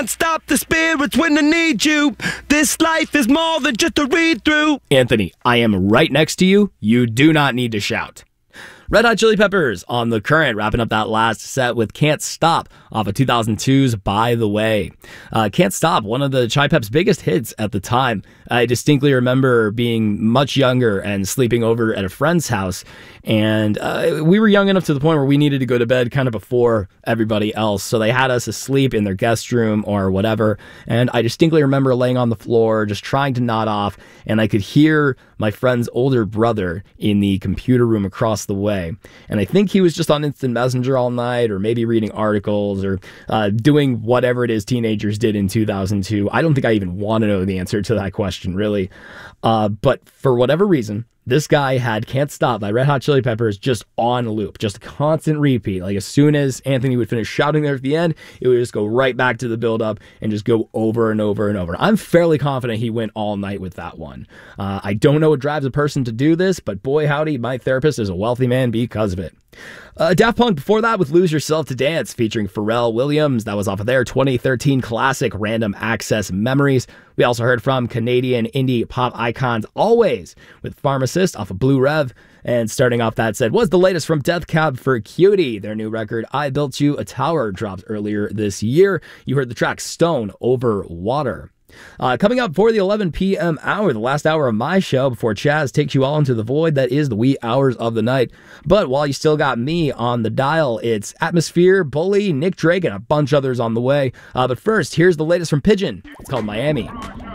can't stop the spirits when I need you. This life is more than just a read-through. Anthony, I am right next to you. You do not need to shout. Red Hot Chili Peppers on The Current, wrapping up that last set with Can't Stop off of 2002's By the Way. Can't Stop, one of the Chili Peppers' biggest hits at the time. I distinctly remember being much younger and sleeping over at a friend's house, and we were young enough to the point where we needed to go to bed kind of before everybody else, so they had us asleep in their guest room or whatever, and I distinctly remember laying on the floor just trying to nod off, and I could hear my friend's older brother in the computer room across the way, and I think he was just on Instant Messenger all night, or maybe reading articles, or doing whatever it is teenagers did in 2002. I don't think I even want to know the answer to that question, really. But for whatever reason, this guy had Can't Stop by Red Hot Chili Peppers just on loop, just a constant repeat. Like as soon as Anthony would finish shouting there at the end, it would just go right back to the build-up and just go over and over and over. I'm fairly confident he went all night with that one. I don't know what drives a person to do this, but boy howdy, my therapist is a wealthy man because of it. Daft Punk before that with Lose Yourself to Dance featuring Pharrell Williams. That was off of their 2013 classic Random Access Memories. We also heard from Canadian indie pop icons Always with Pharmacist off of Blue Rev. And starting off that set was the latest from Death Cab for Cutie. Their new record, I Built You a Tower, dropped earlier this year. You heard the track Stone Over Water. Coming up for the 11 p.m. hour, the last hour of my show before Chaz takes you all into the void that is the wee hours of the night. But while you still got me on the dial, it's Atmosphere, Bully, Nick Drake, and a bunch others on the way. But first, here's the latest from Pigeon. It's called Miami.